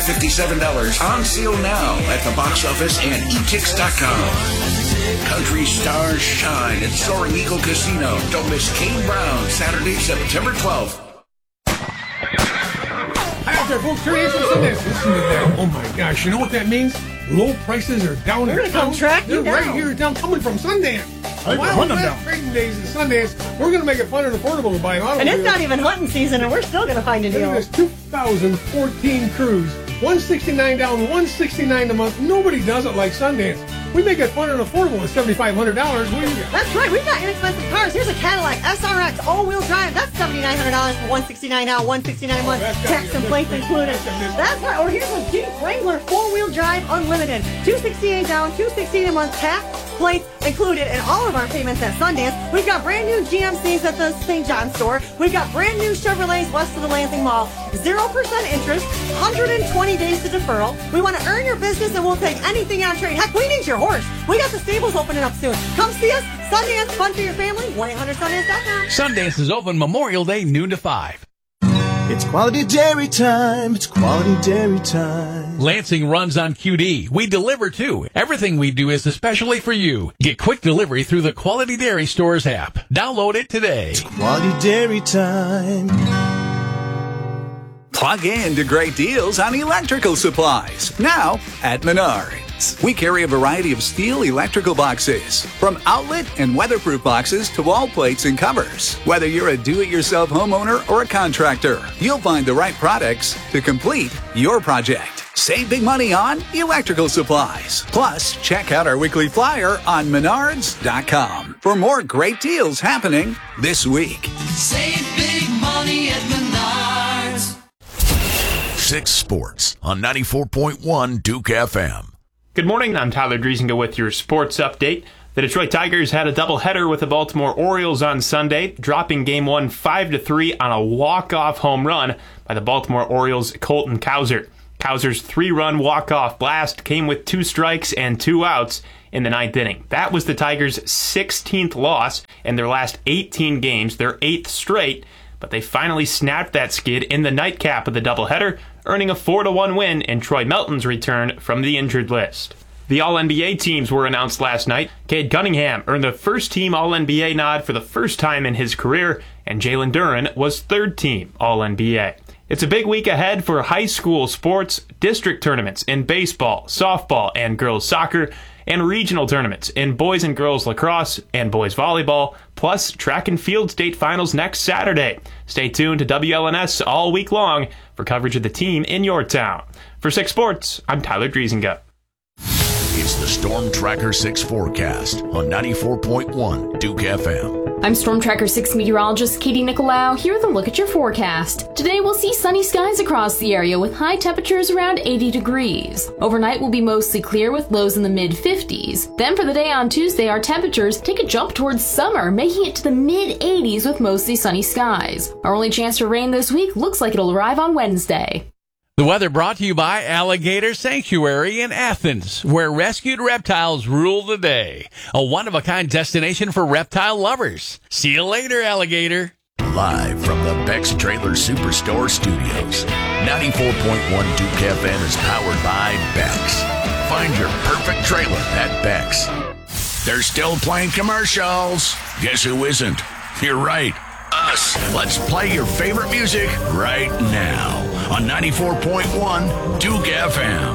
$57 on sale now at the box office and etix.com. Country stars shine at Soaring Eagle Casino. Don't miss Kane Brown, Saturday, September 12th. Hi out there, folks. Terry Hansen Sundance. Listen to that. Oh my gosh. You know what that means? Low prices are down They're in going town. to track you They're down. right here in town, coming from Sundance. Hunt them down. Trading days in Sundance. We're going to make it fun and affordable to buy an automobile. And it's not even hunting season, and we're still going to find a Look at deal. this 2014 Cruise. $169 down, $169 a month. Nobody does it like Sundance. We make it fun and affordable at $7,500. What do you got? That's right. We've got inexpensive cars. Here's a Cadillac SRX all-wheel drive. That's $7,900 for $169 now, $169 a month. Tax and plates included. That's right. Or here's a Jeep Wrangler four-wheel drive unlimited. $268 down, $216 a month. Tax, plates included, and all of our payments at Sundance. We've got brand new GMCs at the St. John store. We've got brand new Chevrolets west of the Lansing Mall. 0% interest, 120 days to deferral. We want to earn your business, and we'll take anything on trade. Heck, we need your horse. We got the stables opening up soon. Come see us. Sundance, fun for your family. 1-800-SUNDANCE.com. Sundance is open Memorial Day, noon to 5. It's quality dairy time. It's quality dairy time. Lansing runs on QD. We deliver too. Everything we do is especially for you. Get quick delivery through the Quality Dairy Stores app. Download it today. It's quality dairy time. Plug in to great deals on electrical supplies, now at Menards. We carry a variety of steel electrical boxes, from outlet and weatherproof boxes to wall plates and covers. Whether you're a do-it-yourself homeowner or a contractor, you'll find the right products to complete your project. Save big money on electrical supplies. Plus, check out our weekly flyer on Menards.com for more great deals happening this week. Save big money at Menards. 6 Sports on 94.1 Duke FM. Good morning, I'm Tyler Driesinga with your sports update. The Detroit Tigers had a doubleheader with the Baltimore Orioles on Sunday, dropping Game 1 5-3 on a walk-off home run by the Baltimore Orioles' Colton Cowser. Cowser's 3-run walk-off blast came with 2 strikes and 2 outs in the 9th inning. That was the Tigers' 16th loss in their last 18 games, their 8th straight, but they finally snapped that skid in the nightcap of the doubleheader, earning a 4-1 win in Troy Melton's return from the injured list. The All-NBA teams were announced last night. Cade Cunningham earned the first-team All-NBA nod for the first time in his career, and Jalen Duren was third-team All-NBA. It's a big week ahead for high school sports, district tournaments in baseball, softball, and girls soccer, and regional tournaments in boys and girls lacrosse and boys volleyball, plus track and field state finals next Saturday. Stay tuned to WLNS all week long for coverage of the team in your town. For 6 Sports, I'm Tyler Driesinga. It's the Storm Tracker 6 forecast on 94.1 Duke FM. I'm Storm Tracker 6 meteorologist Katie Nicolau here with a look at your forecast. Today we'll see sunny skies across the area with high temperatures around 80 degrees. Overnight will be mostly clear with lows in the mid-50s. Then for the day on Tuesday, our temperatures take a jump towards summer, making it to the mid-80s with mostly sunny skies. Our only chance for rain this week looks like it'll arrive on Wednesday. The weather brought to you by Alligator Sanctuary in Athens, where rescued reptiles rule the day. A one-of-a-kind destination for reptile lovers. See you later, Alligator. Live from the Beck's Trailer Superstore Studios. 94.1 Duke FM is powered by Beck's. Find your perfect trailer at Beck's. They're still playing commercials. Guess who isn't? You're right. Us. Let's play your favorite music right now on 94.1 Duke FM.